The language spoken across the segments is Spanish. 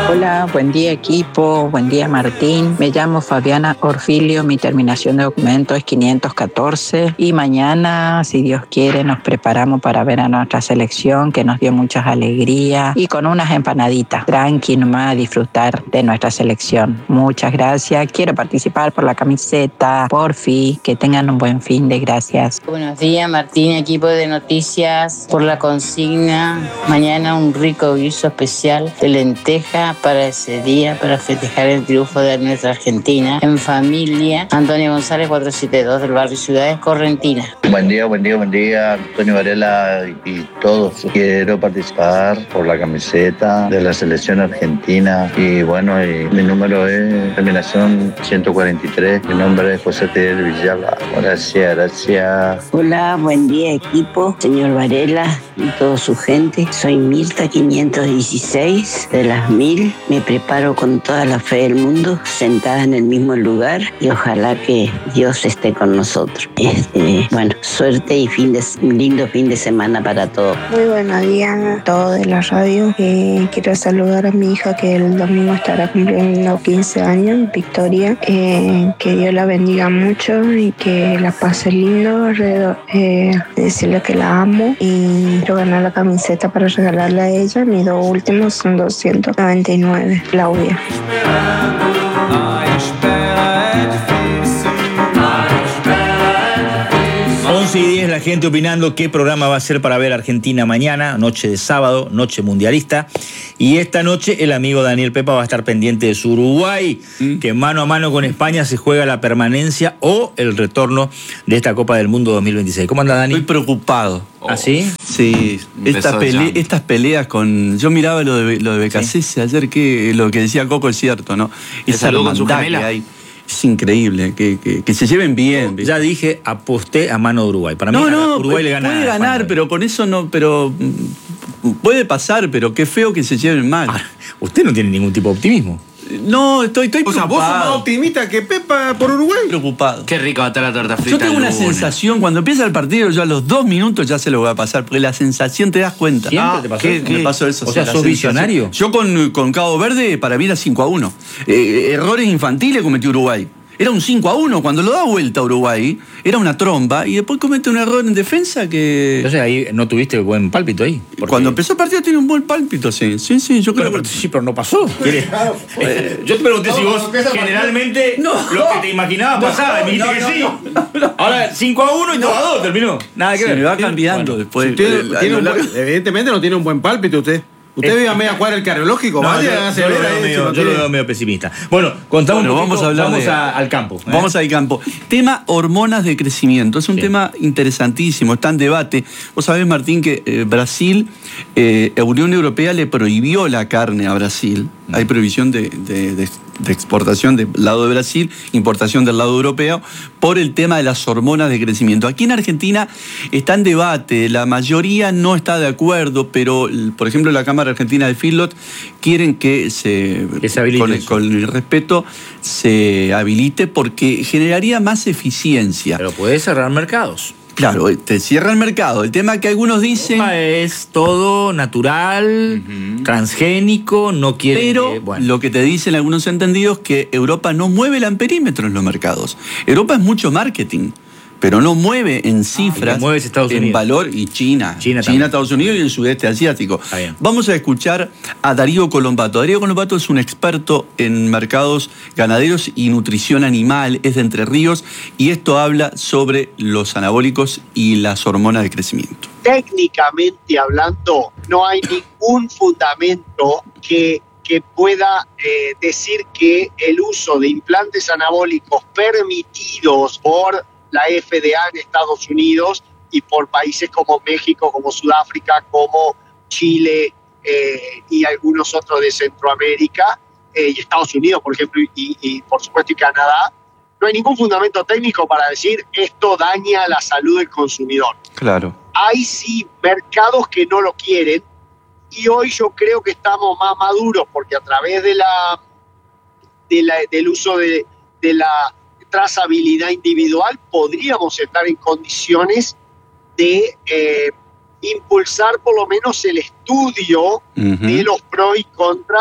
Hola, buen día equipo, buen día Martín. Me llamo Fabiana Orfilio, mi terminación de documento es 514 y mañana, si Dios quiere, nos preparamos para ver a nuestra selección que nos dio muchas alegrías y con unas empanaditas. Tranqui nomás a disfrutar de nuestra selección. Muchas gracias. Quiero participar por la camiseta. Porfi, que tengan un buen fin de gracias. Buenos días Martín, equipo de noticias. Por la consigna, mañana un rico guiso especial de lenteja para ese día, para festejar el triunfo de nuestra Argentina. En familia, Antonio González 472 del barrio Ciudades, Correntina. Buen día, Antonio Varela y todos. Quiero participar por la camiseta de la selección argentina y bueno, mi número es terminación 143. Mi nombre es José Teodoro Villalba. Gracias. Hola, buen día equipo, señor Varela y toda su gente. Soy Mirta 516 de las 1000. Me preparo con toda la fe del mundo, sentada en el mismo lugar y ojalá que Dios esté con nosotros. Bueno, suerte y un lindo fin de semana para todos. Muy buenos días a todos de la radio. Quiero saludar a mi hija que el domingo estará cumpliendo 15 años, Victoria. Que Dios la bendiga mucho y que la pase lindo. Decirle que la amo y quiero ganar la camiseta para regalarle a ella. Mis dos últimos son 299. Claudia. 11:10 la gente opinando qué programa va a ser para ver Argentina mañana, noche de sábado, noche mundialista. Y esta noche el amigo Daniel Pepa va a estar pendiente de su Uruguay, que mano a mano con España se juega la permanencia o el retorno de esta Copa del Mundo 2026. ¿Cómo anda, Dani? Estoy preocupado. ¿Ah, sí? Sí, estas peleas con... Yo miraba lo de Becasese ayer, que lo que decía Coco es cierto, ¿no? Esa hermandad que hay. Es increíble, que se lleven bien. Ya dije, aposté a mano de Uruguay. Para mí Uruguay le gana. Puede ganar, pero con eso no... Pero puede pasar, pero qué feo que se lleven mal. Usted no tiene ningún tipo de optimismo. No, estoy preocupado. O sea, vos sos más optimista que Pepa por Uruguay. Preocupado. Qué rico va a estar la torta frita. Yo tengo una sensación, cuando empieza el partido, yo a los 2 minutos ya se lo voy a pasar, porque la sensación te das cuenta. ¿Siempre te pasó? ¿Qué me pasó eso? O sea, ¿sos visionario? Yo con Cabo Verde, para mí era 5-1. Errores infantiles cometió Uruguay. Era un 5-1. Cuando lo da vuelta a Uruguay, era una tromba y después comete un error en defensa que... Entonces ahí no tuviste buen pálpito ahí. Porque... Cuando empezó el partido tiene un buen pálpito, sí, yo creo que... Sí, pero no pasó. Yo te pregunté si vos generalmente lo que te imaginabas pasaba y me dijiste que sí. Ahora 5-1 y 2-2 terminó. Nada que ver. Se me va cambiando después. Evidentemente no tiene un buen pálpito usted. ¿Usted vive a media cuadra del cardiológico? No, yo lo veo medio pesimista. Bueno, contamos un poquito, vamos al campo. Vamos al campo. Tema hormonas de crecimiento. Es un tema interesantísimo, está en debate. Vos sabés, Martín, que Brasil, Unión Europea le prohibió la carne a Brasil. Hay prohibición de exportación del lado de Brasil, importación del lado europeo, por el tema de las hormonas de crecimiento. Aquí en Argentina está en debate, la mayoría no está de acuerdo, pero, por ejemplo, la Cámara Argentina de Feedlot quieren que se habilite con el respeto, se habilite porque generaría más eficiencia. Pero puede cerrar mercados. Claro, te cierra el mercado. El tema que algunos dicen... Es todo natural, transgénico, no quiere... Pero lo que te dicen algunos entendidos es que Europa no mueve el amperímetro en los mercados. Europa es mucho marketing, pero no mueve en cifras, en valor, y China, Estados Unidos y el sudeste asiático. Vamos a escuchar a Darío Colombato. Darío Colombato es un experto en mercados ganaderos y nutrición animal, es de Entre Ríos, y esto habla sobre los anabólicos y las hormonas de crecimiento. Técnicamente hablando, no hay ningún fundamento que pueda decir que el uso de implantes anabólicos permitidos por la FDA en Estados Unidos y por países como México, como Sudáfrica, como Chile y algunos otros de Centroamérica y Estados Unidos, por ejemplo, y por supuesto y Canadá, no hay ningún fundamento técnico para decir esto daña la salud del consumidor. Claro. Hay sí mercados que no lo quieren y hoy yo creo que estamos más maduros porque a través del uso de la trazabilidad individual podríamos estar en condiciones de impulsar por lo menos el estudio de los pros y contras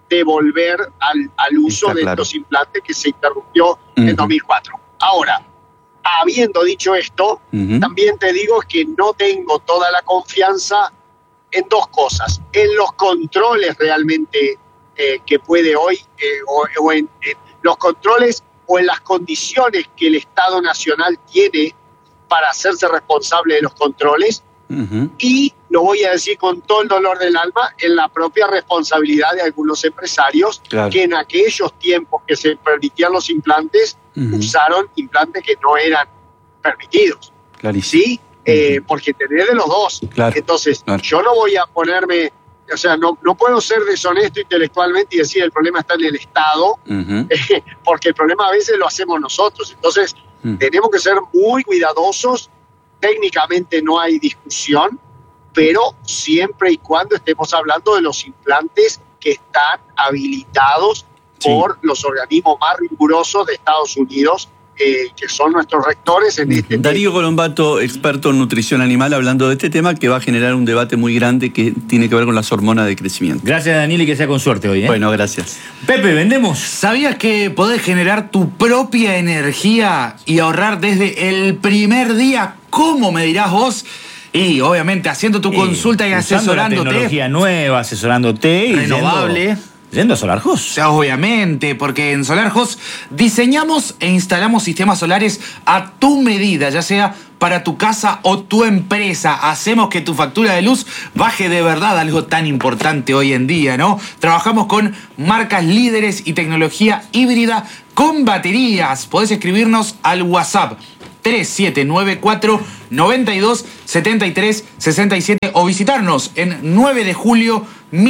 de volver al uso de estos implantes que se interrumpió en 2004. Ahora, habiendo dicho esto, también te digo que no tengo toda la confianza en dos cosas: en los controles realmente que puede hoy, o en los controles o en las condiciones que el Estado Nacional tiene para hacerse responsable de los controles, y lo voy a decir con todo el dolor del alma, en la propia responsabilidad de algunos empresarios que en aquellos tiempos que se permitían los implantes, usaron implantes que no eran permitidos. ¿Sí? Porque tenés de los dos. Entonces, yo no voy a ponerme, o sea, no puedo ser deshonesto intelectualmente y decir el problema está en el Estado, porque el problema a veces lo hacemos nosotros. Entonces, tenemos que ser muy cuidadosos. Técnicamente no hay discusión, pero siempre y cuando estemos hablando de los implantes que están habilitados por los organismos más rigurosos de Estados Unidos, que son nuestros rectores en este Darío Colombato, experto en nutrición animal, hablando de este tema que va a generar un debate muy grande que tiene que ver con las hormonas de crecimiento. Gracias, Daniel, y que sea con suerte hoy. Bueno, gracias. Pepe, vendemos. ¿Sabías que podés generar tu propia energía y ahorrar desde el primer día? ¿Cómo me dirás vos? Y obviamente haciendo tu consulta y asesorándote. Tecnología nueva, asesorándote. Renovable. Yendo a SolarHost. O sea, obviamente, porque en SolarHost diseñamos e instalamos sistemas solares a tu medida, ya sea para tu casa o tu empresa. Hacemos que tu factura de luz baje de verdad, algo tan importante hoy en día, ¿no? Trabajamos con marcas líderes y tecnología híbrida con baterías. Podés escribirnos al WhatsApp 3794 92 73 67 o visitarnos en 9 de julio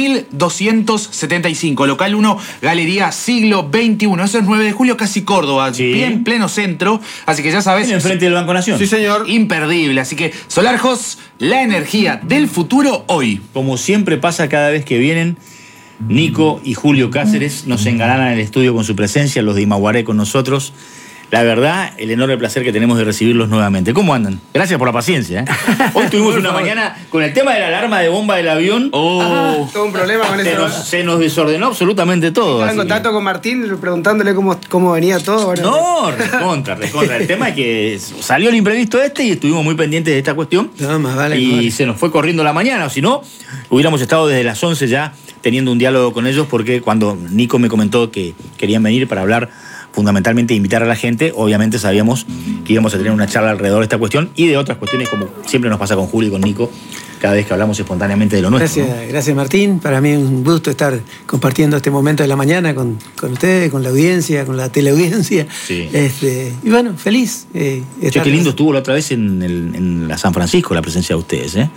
1275, local 1, Galería Siglo XXI. Eso es 9 de julio, casi Córdoba, bien pleno centro. Así que ya sabes. Enfrente del Banco Nación. Sí, señor. Imperdible. Así que SolarHost, la energía del futuro hoy. Como siempre pasa cada vez que vienen, Nico y Julio Cáceres nos engalanan el estudio con su presencia, los de Imaguaré con nosotros. La verdad, el enorme placer que tenemos de recibirlos nuevamente. ¿Cómo andan? Gracias por la paciencia. Hoy tuvimos una mañana con el tema de la alarma de bomba del avión. Todo un problema con eso. Se nos desordenó absolutamente todo. Estaba en contacto con Martín preguntándole cómo venía todo. Bueno, no, recontra. El tema es que salió el imprevisto y estuvimos muy pendientes de esta cuestión. No, más vale. Y se nos fue corriendo la mañana. O si no, hubiéramos estado desde las 11 ya teniendo un diálogo con ellos, porque cuando Nico me comentó que querían venir para hablar, fundamentalmente invitar a la gente, obviamente sabíamos que íbamos a tener una charla alrededor de esta cuestión y de otras cuestiones, como siempre nos pasa con Julio y con Nico, cada vez que hablamos espontáneamente de lo nuestro. Gracias Martín, para mí es un gusto estar compartiendo este momento de la mañana con ustedes, con la audiencia, con la teleaudiencia. Sí. Y bueno, feliz. Qué lindo estuvo la otra vez en la San Francisco la presencia de ustedes, ¿eh?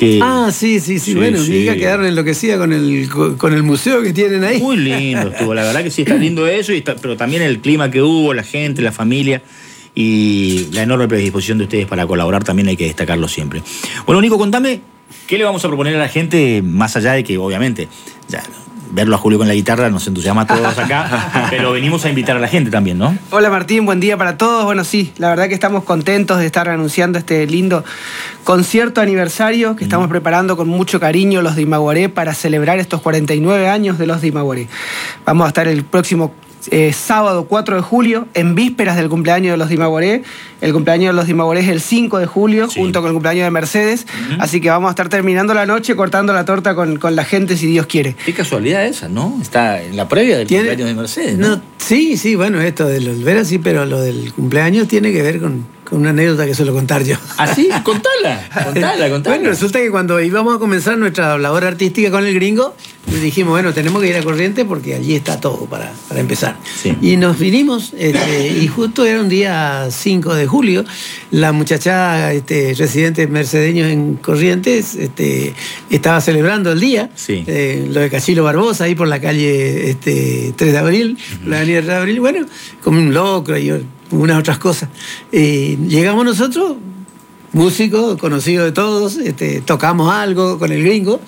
Sí. Bueno, mi hija quedaron enloquecida con el museo que tienen ahí. Muy lindo estuvo, la verdad que sí, está lindo eso, pero también el clima que hubo, la gente, la familia y la enorme predisposición de ustedes para colaborar también hay que destacarlo siempre. Bueno, Nico, contame, ¿qué le vamos a proponer a la gente, más allá de que obviamente ya verlo a Julio con la guitarra nos entusiasma a todos acá, pero venimos a invitar a la gente también, ¿no? Hola Martín, buen día para todos. Bueno, sí, la verdad que estamos contentos de estar anunciando este lindo concierto aniversario que estamos preparando con mucho cariño los de Imaguaré para celebrar estos 49 años de los de Imaguaré. Vamos a estar el próximo sábado 4 de julio, en vísperas del cumpleaños de los de Imaguaré. El cumpleaños de los de Imaguaré es el 5 de julio, junto con el cumpleaños de Mercedes. Así que vamos a estar terminando la noche cortando la torta con la gente, si Dios quiere. Qué casualidad esa, ¿no? Está en la previa del cumpleaños de Mercedes, ¿no? Sí, bueno, esto de los veras sí, pero lo del cumpleaños tiene que ver con una anécdota que suelo contar yo. ¿Ah, sí? Contala. Bueno, resulta que cuando íbamos a comenzar nuestra labor artística con el gringo, dijimos, bueno, tenemos que ir a Corrientes porque allí está todo para empezar. Sí. Y nos vinimos, y justo era un día 5 de julio, la muchacha residente mercedeños en Corrientes estaba celebrando el día, lo de Cachilo Barbosa, ahí por la calle 3 de abril, la avenida 3 de abril, bueno, como un locro y unas otras cosas. Llegamos nosotros, músicos, conocidos de todos, tocamos algo con el gringo,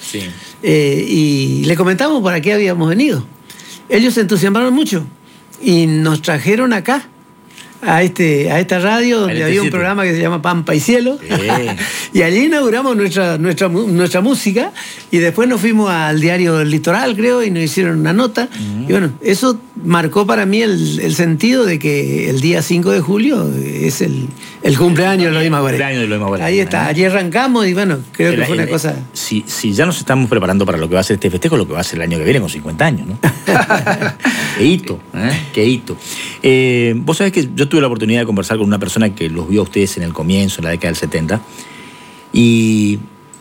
y le comentamos para qué habíamos venido. Ellos se entusiasmaron mucho y nos trajeron acá a esta radio donde había un programa que se llama Pampa y Cielo. Y allí inauguramos nuestra música y después nos fuimos al diario El Litoral, creo, y nos hicieron una nota. Y bueno, eso marcó para mí el sentido de que el día 5 de julio es el cumpleaños de los Imaguaré. Ahí está, allí arrancamos y bueno, creo que fue una cosa... Si ya nos estamos preparando para lo que va a ser este festejo, lo que va a ser el año que viene con 50 años, ¿no? Qué hito, qué hito. Vos sabés que yo tuve la oportunidad de conversar con una persona que los vio a ustedes en el comienzo, en la década del 70, y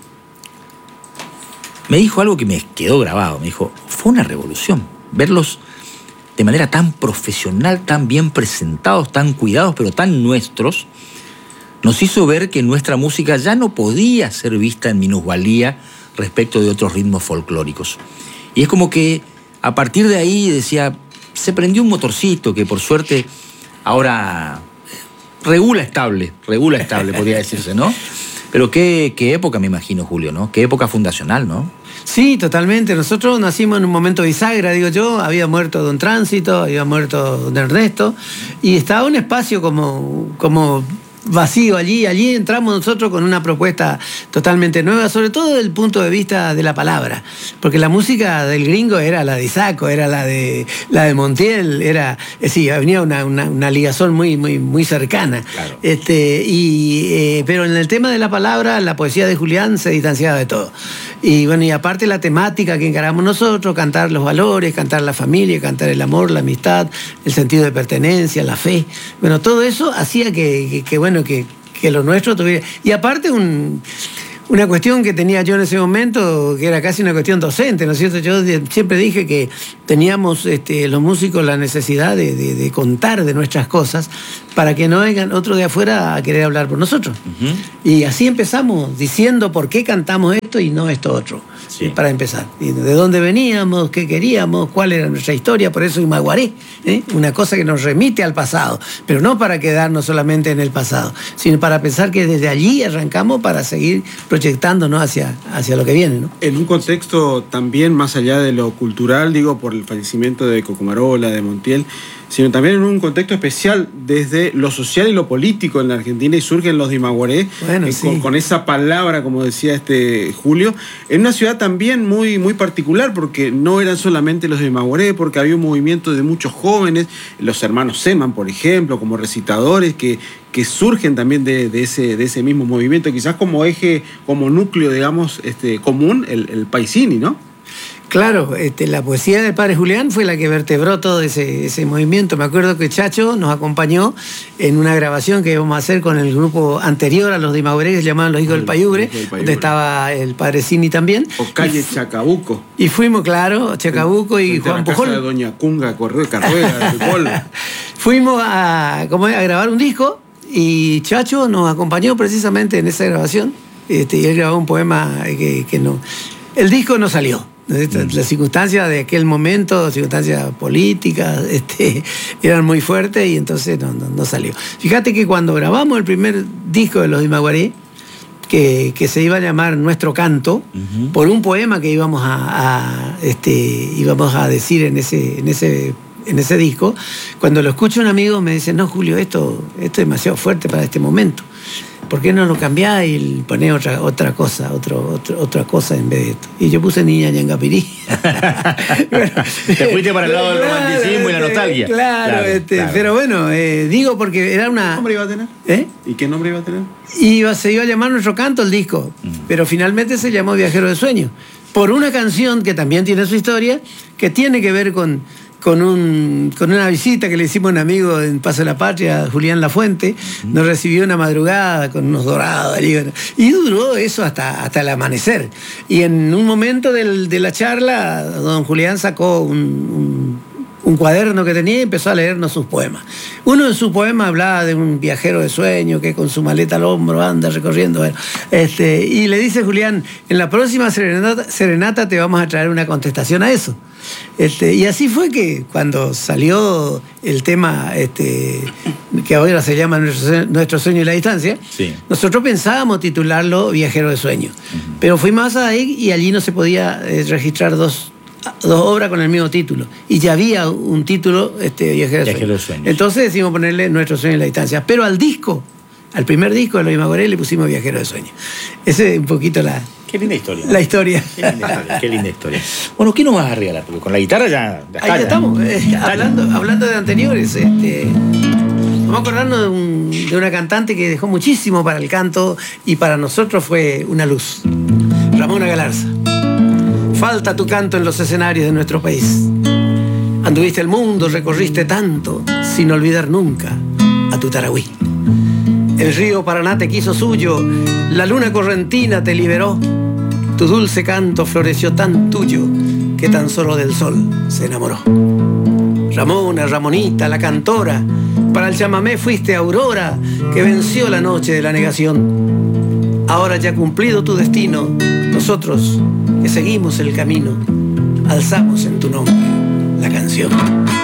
me dijo algo que me quedó grabado. Me dijo, fue una revolución verlos de manera tan profesional, tan bien presentados, tan cuidados, pero tan nuestros. Nos hizo ver que nuestra música ya no podía ser vista en minusvalía respecto de otros ritmos folclóricos. Y es como que a partir de ahí, decía, se prendió un motorcito que por suerte ahora regula estable, podría decirse, ¿no? Pero qué época, me imagino, Julio, ¿no? Qué época fundacional, ¿no? Sí, totalmente. Nosotros nacimos en un momento bisagra, digo yo. Había muerto Don Tránsito, había muerto Don Ernesto, y estaba un espacio como vacío allí. Allí entramos nosotros con una propuesta totalmente nueva, sobre todo desde el punto de vista de la palabra, porque la música del gringo era la de Isaco, era la de Montiel, venía una ligazón muy cercana. Claro. Pero en el tema de la palabra, la poesía de Julián se distanciaba de todo. Y bueno, y aparte la temática que encaramos nosotros, cantar los valores, cantar la familia, cantar el amor, la amistad, el sentido de pertenencia, la fe. Bueno, todo eso hacía que lo nuestro tuviera... Y aparte una cuestión que tenía yo en ese momento, que era casi una cuestión docente, ¿no es cierto? Yo siempre dije que teníamos los músicos la necesidad de contar de nuestras cosas para que no vengan otros de afuera a querer hablar por nosotros. Y así empezamos diciendo por qué cantamos esto y no esto otro. Sí. Para empezar. Y de dónde veníamos, qué queríamos, cuál era nuestra historia, por eso Imaguaré, una cosa que nos remite al pasado, pero no para quedarnos solamente en el pasado, sino para pensar que desde allí arrancamos para seguir proyectándonos hacia lo que viene, ¿no? En un contexto también más allá de lo cultural, digo, por el fallecimiento de Cocomarola, de Montiel, sino también en un contexto especial desde lo social y lo político en la Argentina, y surgen los Imaguaré, con esa palabra, como decía Julio, en una ciudad también muy particular, porque no eran solamente los Imaguaré, porque había un movimiento de muchos jóvenes, los hermanos Seman, por ejemplo, como recitadores, que surgen también de ese mismo movimiento, quizás como eje, como núcleo, digamos, común, el Paisini, ¿no? Claro, la poesía del padre Julián fue la que vertebró todo ese movimiento. Me acuerdo que Chacho nos acompañó en una grabación que íbamos a hacer con el grupo anterior a los de Imaguaré, que se llamaban Los Hijos del Payubre, donde estaba el padre Cini también. O calle Chacabuco. Y fuimos, claro, Chacabuco y Juan Pujol. La casa de Doña Cunga Carruega, de Polo. Fuimos a grabar un disco y Chacho nos acompañó precisamente en esa grabación. Y él grabó un poema que no... El disco no salió. Las circunstancias de aquel momento, circunstancias políticas, eran muy fuertes y entonces no salió. Fíjate que cuando grabamos el primer disco de los Imaguaré, que se iba a llamar Nuestro Canto, por un poema que íbamos a decir en ese disco, cuando lo escucha un amigo me dice, no, Julio, esto es demasiado fuerte para este momento. ¿Por qué no lo cambiás y ponés otra cosa en vez de esto? Y yo puse Niña Ñangapirí. Bueno, te fuiste para el lado del romanticismo y la nostalgia. Claro. Pero bueno, digo porque era una... ¿Qué nombre iba a tener? ¿Y qué nombre iba a tener? Se iba a llamar Nuestro Canto el disco, pero finalmente se llamó Viajero de Sueño, por una canción que también tiene su historia, que tiene que ver con una visita que le hicimos a un amigo en Paso de la Patria, Julián Lafuente. Nos recibió una madrugada con unos dorados allí, y duró eso hasta el amanecer. Y en un momento de la charla, don Julián sacó un cuaderno que tenía y empezó a leernos sus poemas. Uno de sus poemas hablaba de un viajero de sueño que con su maleta al hombro anda recorriendo. Y le dice Julián, en la próxima serenata te vamos a traer una contestación a eso. Y así fue que cuando salió el tema que ahora se llama Nuestro Sueño y la Distancia, nosotros pensábamos titularlo Viajero de Sueño. Pero fuimos a ahí y allí no se podía registrar dos dos obras con el mismo título. Y ya había un título, Viajero de Sueños. Entonces decidimos ponerle Nuestro Sueño en la Distancia. Pero al primer disco de los Imaguaré le pusimos Viajero de Sueños. Ese es un poquito la... Qué linda historia. La historia. Qué linda historia. Bueno, ¿qué nos vas a regalar? Porque con la guitarra ya ahí ya estamos. Hablando de anteriores, vamos a acordarnos de una cantante que dejó muchísimo para el canto y para nosotros fue una luz. Ramona Galarza. Falta tu canto en los escenarios de nuestro país. Anduviste el mundo, recorriste tanto, sin olvidar nunca a tu Tarahui. El río Paraná te quiso suyo, la luna correntina te liberó. Tu dulce canto floreció tan tuyo que tan solo del sol se enamoró. Ramona, Ramonita, la cantora, para el chamamé fuiste aurora que venció la noche de la negación. Ahora ya cumplido tu destino, nosotros que seguimos el camino, alzamos en tu nombre la canción.